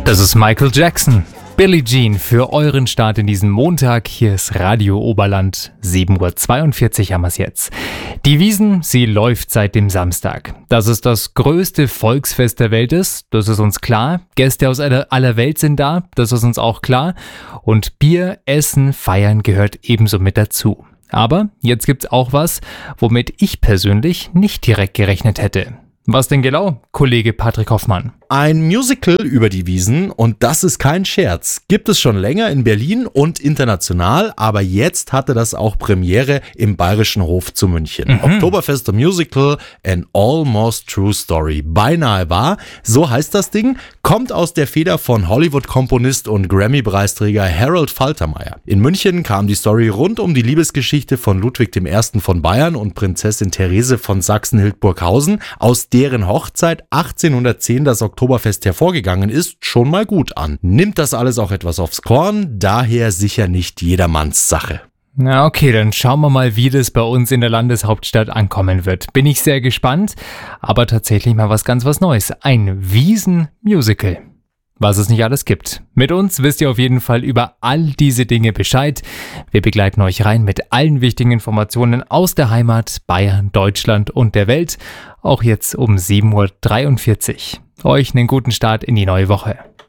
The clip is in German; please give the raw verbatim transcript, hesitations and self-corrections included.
Das ist Michael Jackson. Billie Jean für euren Start in diesen Montag. Hier ist Radio Oberland. sieben Uhr zweiundvierzig haben wir es jetzt. Die Wiesn, sie läuft seit dem Samstag. Dass es das größte Volksfest der Welt ist, das ist uns klar. Gäste aus aller, aller Welt sind da, das ist uns auch klar. Und Bier, Essen, Feiern gehört ebenso mit dazu. Aber jetzt gibt's auch was, womit ich persönlich nicht direkt gerechnet hätte. Was denn genau, Kollege Patrick Hoffmann? Ein Musical über die Wiesn, und das ist kein Scherz. Gibt es schon länger in Berlin und international, aber jetzt hatte das auch Premiere im Bayerischen Hof zu München. Mhm. Oktoberfest the Musical, an almost true story. Beinahe wahr, so heißt das Ding, kommt aus der Feder von Hollywood-Komponist und Grammy-Preisträger Harold Faltermeyer. In München kam die Story rund um die Liebesgeschichte von Ludwig der Erste. von Bayern und Prinzessin Therese von Sachsen-Hildburghausen, aus deren Hochzeit achtzehnhundertzehn das Oktoberfest hervorgegangen ist, schon mal gut an. Nimmt das alles auch etwas aufs Korn, daher sicher nicht jedermanns Sache. Na okay, dann schauen wir mal, wie das bei uns in der Landeshauptstadt ankommen wird. Bin ich sehr gespannt, aber tatsächlich mal was ganz was Neues. Ein Wiesn-Musical. Was es nicht alles gibt. Mit uns wisst ihr auf jeden Fall über all diese Dinge Bescheid. Wir begleiten euch rein mit allen wichtigen Informationen aus der Heimat, Bayern, Deutschland und der Welt. Auch jetzt um sieben Uhr dreiundvierzig. Euch einen guten Start in die neue Woche.